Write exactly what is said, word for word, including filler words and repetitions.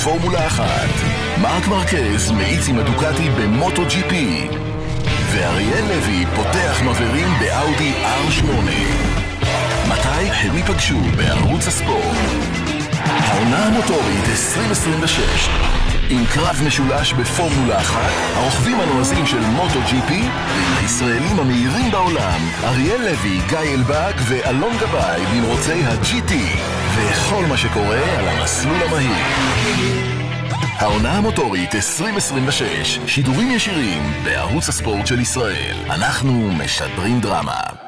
בפורמולה אחת. מרק מרקז מאיץ עם הדוקטי במוטו ג'י פי. ואריאל לוי פותח מבהרים באאודי אר שמונה. מתי הם ייפגשו בערוץ הספורט? העונה המוטורית עשרים עשרים ושש. עם קרב משולש בפורמולה אחת, הרוכבים הנועזים של מוטו ג'י פי, ועם הישראלים המהירים בעולם, אריאל לוי, גיא אלבג ואלון גבאי במרוצי ה-ג'י טי, וכל מה שקורה על המסלול המהיר. העונה המוטורית עשרים עשרים ושש, שידורים ישירים בערוץ הספורט של ישראל. אנחנו משדרים דרמה.